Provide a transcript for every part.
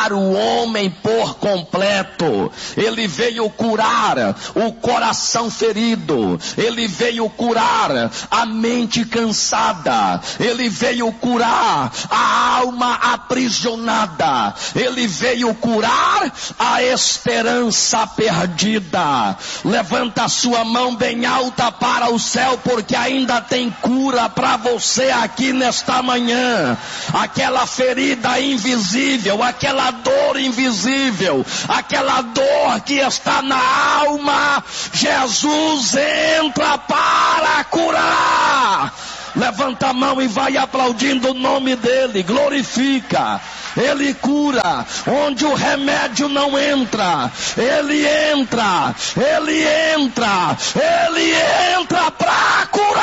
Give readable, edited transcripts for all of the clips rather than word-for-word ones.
curar o homem por completo. Ele veio curar o coração ferido. Ele veio curar a mente cansada. Ele veio curar a alma aprisionada. Ele veio curar a esperança perdida. Levanta a sua mão bem alta para o céu, porque ainda tem cura para você aqui nesta manhã. Aquela ferida invisível, aquela dor invisível, aquela dor que está na alma, Jesus entra para curar. Levanta a mão e vai aplaudindo o nome dele, glorifica. Ele cura onde o remédio não entra. Ele entra para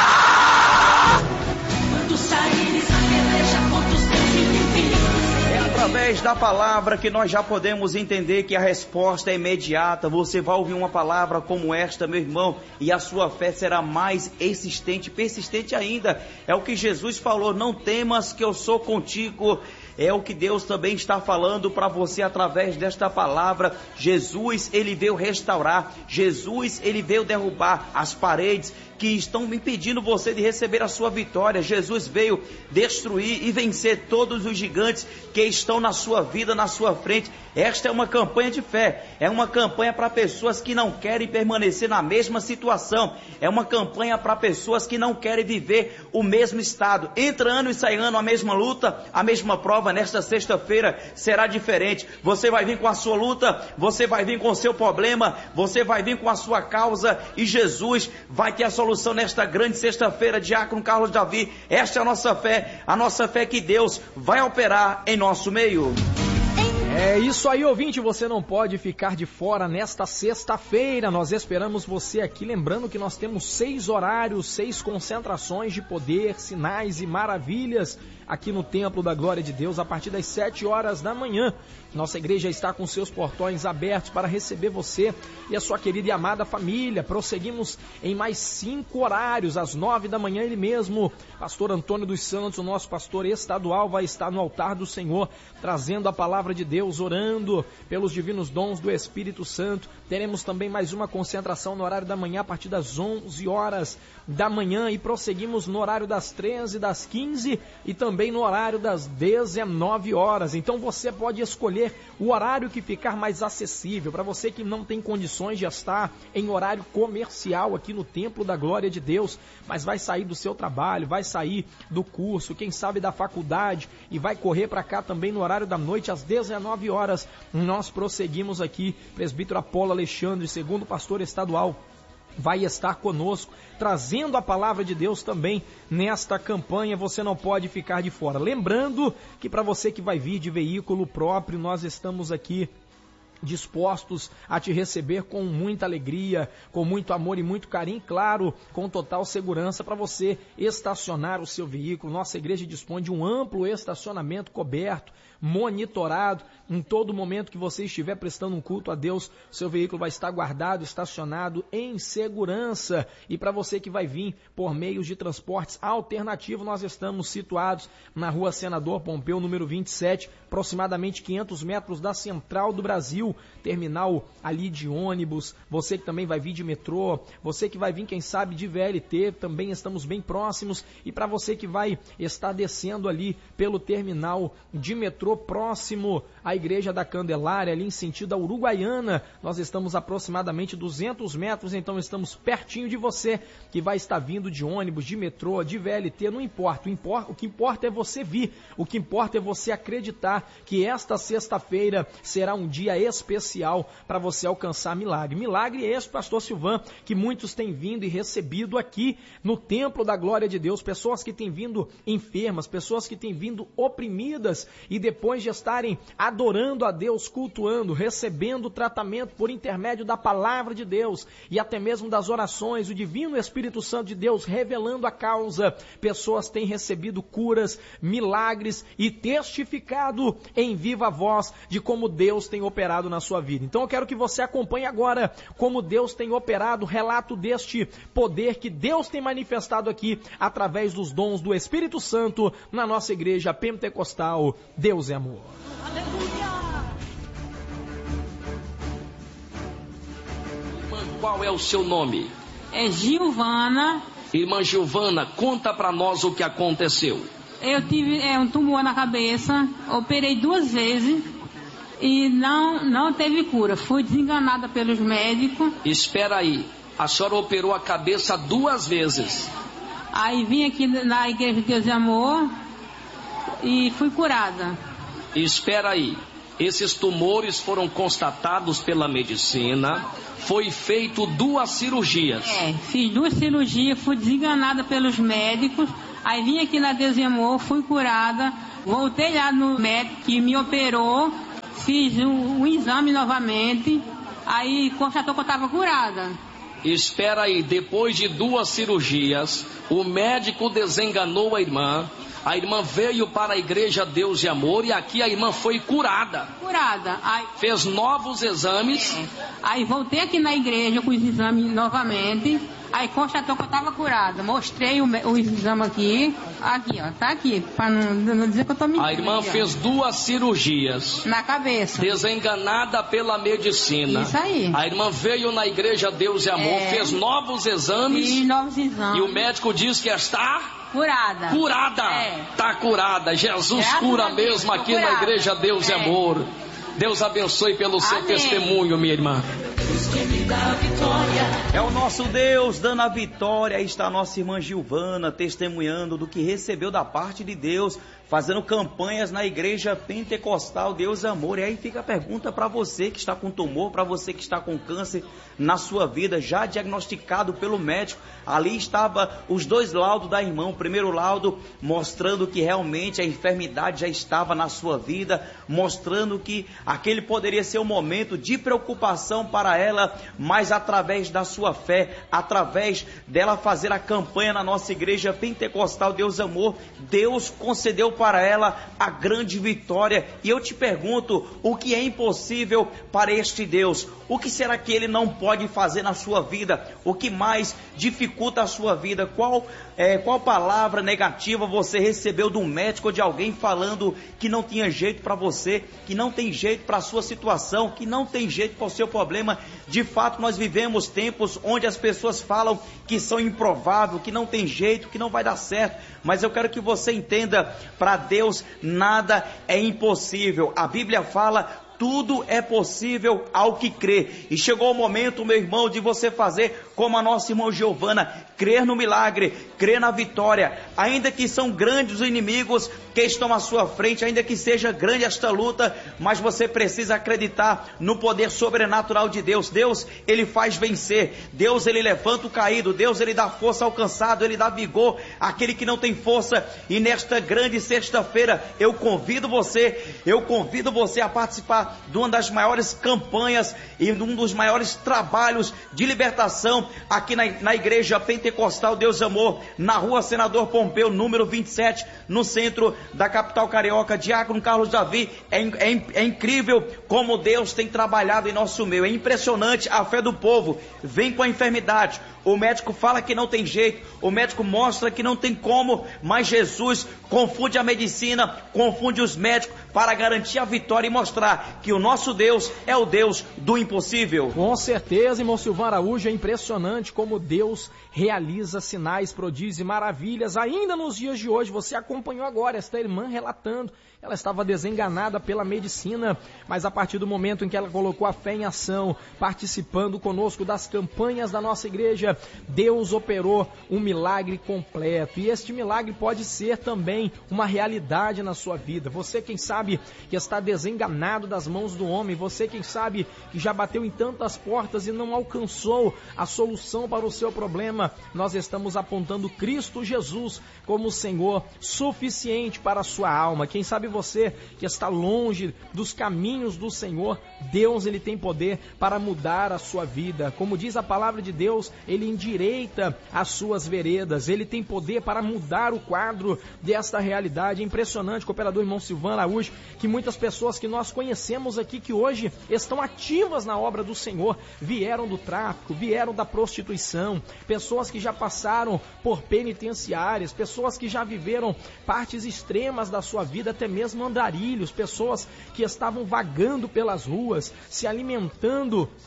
curar. Quando saíres a peleja contra os teus inimigos. É através da palavra que nós já podemos entender que a resposta é imediata. Você vai ouvir uma palavra como esta, meu irmão, e a sua fé será mais persistente ainda. É o que Jesus falou: não temas que eu sou contigo. É o que Deus também está falando para você através desta palavra. Jesus, ele veio restaurar. Jesus, ele veio derrubar as paredes que estão impedindo você de receber a sua vitória. Jesus veio destruir e vencer todos os gigantes que estão na sua vida, na sua frente. Esta é uma campanha de fé. É uma campanha para pessoas que não querem permanecer na mesma situação. É uma campanha para pessoas que não querem viver o mesmo estado. Entra ano e sai ano a mesma luta, a mesma prova. Nesta sexta-feira será diferente. Você vai vir com a sua luta, você vai vir com o seu problema, você vai vir com a sua causa, e Jesus vai ter a solução nesta grande sexta-feira. Diácono Carlos Davi, esta é a nossa fé que Deus vai operar em nosso meio. É isso aí, ouvinte, você não pode ficar de fora nesta sexta-feira. Nós esperamos você aqui, lembrando que nós temos 6 horários, 6 concentrações de poder, sinais e maravilhas aqui no Templo da Glória de Deus, a partir das 7 horas da manhã. Nossa igreja está com seus portões abertos para receber você e a sua querida e amada família. Prosseguimos em mais 5 horários, às 9 da manhã, ele mesmo, pastor Antônio dos Santos, o nosso pastor estadual, vai estar no altar do Senhor, trazendo a palavra de Deus, orando pelos divinos dons do Espírito Santo. Teremos também mais uma concentração no horário da manhã, a partir das 11 horas da manhã, e prosseguimos no horário das 13, das 15 e também no horário das 19 horas. Então você pode escolher o horário que ficar mais acessível. Para você que não tem condições de estar em horário comercial aqui no Templo da Glória de Deus, mas vai sair do seu trabalho, vai sair do curso, quem sabe da faculdade, e vai correr para cá também no horário da noite, às 19 horas, nós prosseguimos aqui. Presbítero Apolo Alexandre, segundo pastor estadual, vai estar conosco, trazendo a palavra de Deus também nesta campanha. Você não pode ficar de fora. Lembrando que para você que vai vir de veículo próprio, nós estamos aqui dispostos a te receber com muita alegria, com muito amor e muito carinho, claro, com total segurança para você estacionar o seu veículo. Nossa igreja dispõe de um amplo estacionamento coberto, monitorado. Em todo momento que você estiver prestando um culto a Deus, seu veículo vai estar guardado, estacionado em segurança. E para você que vai vir por meios de transportes alternativos, nós estamos situados na rua Senador Pompeu, número 27, aproximadamente 500 metros da Central do Brasil, terminal ali de ônibus. Você que também vai vir de metrô, você que vai vir, quem sabe, de VLT, também estamos bem próximos. E para você que vai estar descendo ali pelo terminal de metrô próximo à Igreja da Candelária, ali em sentido da Uruguaiana, nós estamos aproximadamente 200 metros, então estamos pertinho de você que vai estar vindo de ônibus, de metrô, de VLT, não importa. O que importa é você vir, o que importa é você acreditar que esta sexta-feira será um dia especial para você alcançar milagre. Milagre é esse, pastor Silvan, que muitos têm vindo e recebido aqui no Templo da Glória de Deus, pessoas que têm vindo enfermas, pessoas que têm vindo oprimidas, e depois de estarem adorando a Deus, cultuando, recebendo tratamento por intermédio da palavra de Deus e até mesmo das orações, o divino Espírito Santo de Deus revelando a causa, pessoas têm recebido curas, milagres e testificado em viva voz de como Deus tem operado na sua vida. Então eu quero que você acompanhe agora como Deus tem operado, relato deste poder que Deus tem manifestado aqui através dos dons do Espírito Santo na nossa igreja pentecostal. Deus é amor. Aleluia! qual é o seu nome? É Gilvana. Irmã Gilvana, conta para nós o que aconteceu. Eu tive um tumor na cabeça, operei 2 vezes e não teve cura. Fui desenganada pelos médicos. Espera aí, a senhora operou a cabeça 2 vezes. Aí vim aqui na Igreja de Deus e Amor e fui curada. Espera aí, esses tumores foram constatados pela medicina, foi feito 2 cirurgias. Fiz 2 cirurgias, fui desenganada pelos médicos, aí vim aqui na Deus e Amor, fui curada, voltei lá no médico que me operou, fiz um exame novamente, aí constatou que eu estava curada. Espera aí, depois de 2 cirurgias, o médico desenganou a irmã veio para a Igreja Deus e Amor e aqui a irmã foi curada. Aí, fez novos exames. Aí voltei aqui na igreja com os exames novamente, aí constatou que eu estava curada. Mostrei o exame aqui, ó, tá aqui, para não dizer que eu estou mentindo. A irmã fez 2 cirurgias. Na cabeça. Desenganada pela medicina. Isso aí. A irmã veio na Igreja Deus e Amor, fez novos exames. Fiz novos exames. E o médico diz que está... curada. Tá curada. Jesus cura mesmo aqui na Igreja Deus e Amor. Deus abençoe pelo seu testemunho, minha irmã. É o nosso Deus dando a vitória. Aí está a nossa irmã Gilvana testemunhando do que recebeu da parte de Deus, fazendo campanhas na Igreja Pentecostal Deus e Amor. E aí fica a pergunta para você que está com tumor, para você que está com câncer na sua vida, já diagnosticado pelo médico. Ali estava os 2 laudos da irmã. O primeiro laudo mostrando que realmente a enfermidade já estava na sua vida, mostrando que aquele poderia ser um momento de preocupação para ela, mas através da sua fé, através dela fazer a campanha na nossa Igreja Pentecostal Deus e Amor, Deus concedeu para ela a grande vitória. E eu te pergunto, o que é impossível para este Deus? O que será que Ele não pode fazer na sua vida? O que mais dificulta a sua vida? Qual palavra negativa você recebeu de um médico ou de alguém falando que não tinha jeito para você, que não tem jeito para a sua situação, que não tem jeito para o seu problema? De fato, nós vivemos tempos onde as pessoas falam que são improváveis, que não tem jeito, que não vai dar certo. Mas eu quero que você entenda, para Deus nada é impossível. A Bíblia fala: tudo é possível ao que crê. E chegou o momento, meu irmão, de você fazer como a nossa irmã Giovana, crer no milagre, crer na vitória. Ainda que são grandes os inimigos que estão à sua frente, ainda que seja grande esta luta, mas você precisa acreditar no poder sobrenatural de Deus. Deus, Ele faz vencer. Deus, Ele levanta o caído. Deus, Ele dá força ao cansado. Ele dá vigor àquele que não tem força. E nesta grande sexta-feira, eu convido você a participar de uma das maiores campanhas e de um dos maiores trabalhos de libertação aqui na Igreja Pentecostal Deus e Amor, na Rua Senador Pompeu, número 27, no centro da capital carioca. Diácono Carlos Davi, é incrível como Deus tem trabalhado em nosso meio. É impressionante a fé do povo. Vem com a enfermidade, o médico fala que não tem jeito, o médico mostra que não tem como, mas Jesus confunde a medicina, confunde os médicos para garantir a vitória e mostrar que o nosso Deus é o Deus do impossível. Com certeza, irmão Silvano Araújo, é impressionante como Deus realiza sinais, prodígios e maravilhas ainda nos dias de hoje. Você acompanhou agora esta irmã relatando. Ela estava desenganada pela medicina, mas a partir do momento em que ela colocou a fé em ação, participando conosco das campanhas da nossa igreja, Deus operou um milagre completo. E este milagre pode ser também uma realidade na sua vida. Você, quem sabe, que está desenganado das mãos do homem, você, quem sabe, que já bateu em tantas portas e não alcançou a solução para o seu problema, nós estamos apontando Cristo Jesus como o Senhor suficiente para a sua alma. Quem sabe você que está longe dos caminhos do Senhor, Deus, Ele tem poder para mudar a sua vida. Como diz a palavra de Deus, Ele endireita as suas veredas. Ele tem poder para mudar o quadro desta realidade. É impressionante, cooperador irmão Silvano Araújo, que muitas pessoas que nós conhecemos aqui, que hoje estão ativas na obra do Senhor, vieram do tráfico, vieram da prostituição, pessoas que já passaram por penitenciárias, pessoas que já viveram partes extremas da sua vida, até mesmo andarilhos, pessoas que estavam vagando pelas ruas, se alimentando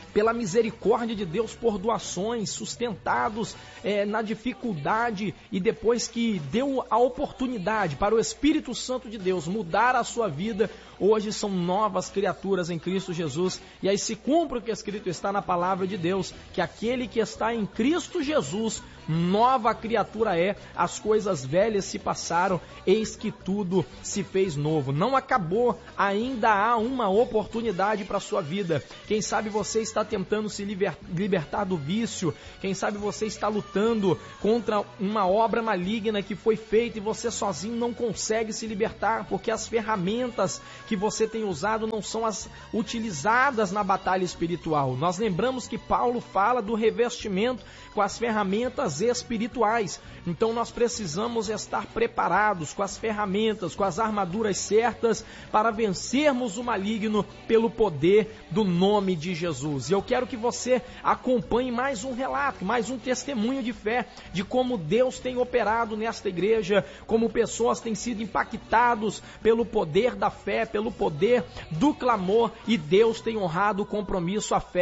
pela misericórdia de Deus, por doações, sustentados na dificuldade, e depois que deu a oportunidade para o Espírito Santo de Deus mudar a sua vida, hoje são novas criaturas em Cristo Jesus. E aí se cumpre o que escrito está na palavra de Deus, que aquele que está em Cristo Jesus, nova criatura é, as coisas velhas se passaram, eis que tudo se fez novo. Não acabou, ainda há uma oportunidade para a sua vida. Quem sabe você está tentando se libertar do vício, quem sabe você está lutando contra uma obra maligna que foi feita e você sozinho não consegue se libertar, porque as ferramentas que você tem usado não são as utilizadas na batalha espiritual. Nós lembramos que Paulo fala do revestimento com as ferramentas espirituais. Então nós precisamos estar preparados com as ferramentas, com as armaduras certas para vencermos o maligno pelo poder do nome de Jesus. E eu quero que você acompanhe mais um relato, mais um testemunho de fé, de como Deus tem operado nesta igreja, como pessoas têm sido impactados pelo poder da fé, pelo poder do clamor, e Deus tem honrado o compromisso, a fé